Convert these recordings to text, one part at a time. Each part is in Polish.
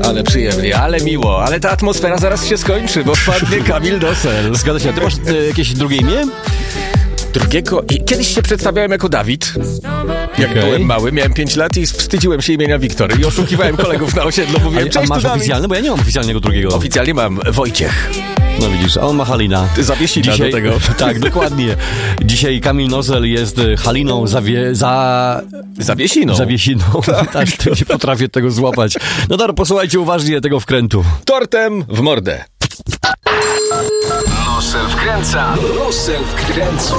Ale przyjemnie, ale miło, ale ta atmosfera zaraz się skończy, bo wpadnie Kamil Nosel. Zgadza się, a ty masz jakieś drugie imię? Drugiego... Kiedyś się przedstawiałem jako Dawid. Jak byłem mały, miałem 5 lat i wstydziłem się imienia Wiktor. I oszukiwałem kolegów na osiedlu, mówiłem, A cześć, masz tu Dawid. oficjalne? Bo ja nie mam oficjalnego drugiego. Oficjalnie mam Wojciech. No widzisz, a on ma Halina. Zawiesina do tego. Tak, dokładnie. Dzisiaj Kamil Nosel jest Haliną Zawiesiną. Zawiesiną. Tak, to nie potrafię tego złapać. No dobra, posłuchajcie uważnie tego wkrętu. Tortem w mordę. Nosel wkręca. Nosel wkręca.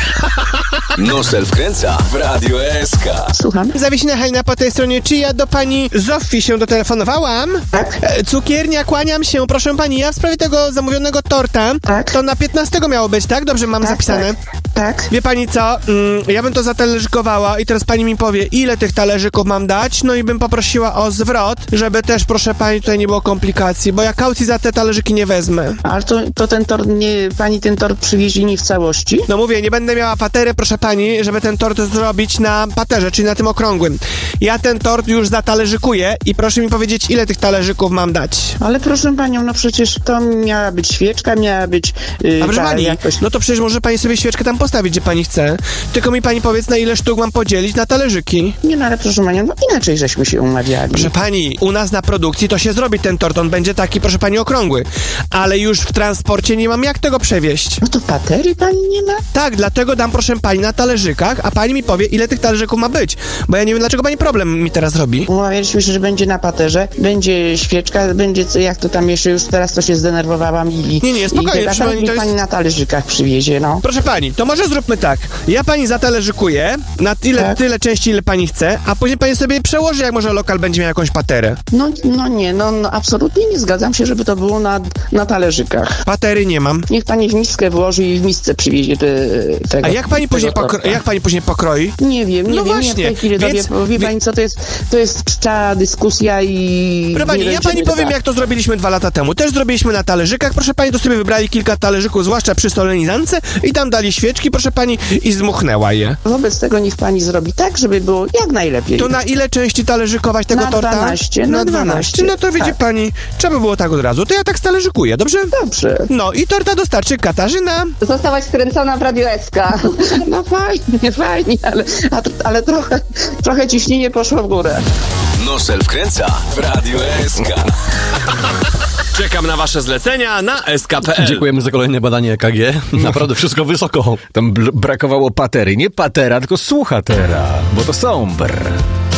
Nosel wkręca w Radio SK. Słucham. Zawiesina Halina po tej stronie. Czy ja do pani Zofii się dotelefonowałam? Tak. Cukiernia, kłaniam się. Proszę pani, ja w sprawie tego zamówionego torta. Tak. To na 15 miało być, tak? Dobrze mam zapisane. Tak. Wie pani co? Ja bym to zatalerzykowała i teraz pani mi powie, ile tych talerzyków mam dać, no i bym poprosiła o zwrot, żeby też, proszę pani, tutaj nie było komplikacji, bo ja kaucji za te talerzyki nie wezmę. Ale to ten tort, pani ten tort przywieźli nie w całości? No mówię, nie będę miała patery, proszę pani, żeby ten tort zrobić na paterze, czyli na tym okrągłym. Ja ten tort już zatalerzykuję i proszę mi powiedzieć, ile tych talerzyków mam dać. Ale proszę panią, no przecież to miała być świeczka, miała być... A proszę pani, jakoś... no to przecież może pani sobie świeczkę tam postawić, gdzie pani chce. Tylko mi pani powiedz, na ile sztuk mam podzielić na talerzyki. Nie, no ale proszę panią, no inaczej żeśmy się umawiali. Proszę pani, u nas na produkcji to się zrobi ten tort, on będzie taki, proszę pani, okrągły. Ale już w transporcie nie mam jak tego przewieźć. No to patery pani nie ma? Tak, dlatego dam, proszę pani, na talerzykach, a pani mi powie, ile tych talerzyków ma być. Bo ja nie wiem, dlaczego pani problem mi teraz robi. Umawialiśmy się, że będzie na paterze, będzie świeczka, będzie jak to tam jeszcze, już teraz to się zdenerwowałam i... Nie, spokojnie, proszę pani, to jest... pani na talerzykach przywiezie, no. Proszę pani, to może zróbmy tak. Ja pani zatalerzykuję na tyle części, ile pani chce, a później pani sobie przełoży, jak może lokal będzie miał jakąś paterę. No absolutnie nie zgadzam się, żeby to było na talerzykach. Patery nie mam. Niech pani w miskę włoży i w misce przywiezie tego. A jak pani później pokroi? Nie wiem, No właśnie, nie w tej chwili wie pani co, to jest czcza dyskusja i... Proszę pani, ja pani powiem, jak to zrobiliśmy 2 lata temu. Też zrobiliśmy na talerzykach, proszę pani, to sobie wybrali kilka talerzyków, zwłaszcza przy solenizance i tam dali świeczki, proszę pani, i zdmuchnęła je. Wobec tego niech pani zrobi tak, żeby było jak najlepiej. To na ile części talerzykować tego torta? 12. Na 12. No to widzi pani, trzeba by było tak od razu. To ja tak stalerzykuję, dobrze? Dobrze. No i torta dostarczy Katarzyna. Zostałaś skręcona w Radio SK. No fajnie, ale trochę ciśnienie poszło w górę. Nosel wkręca w Radio SK. Czekam na wasze zlecenia na sk.pl. Dziękujemy za kolejne badanie EKG. Naprawdę wszystko wysoko. Tam brakowało patery. Nie patera, tylko słuchatera. Bo to są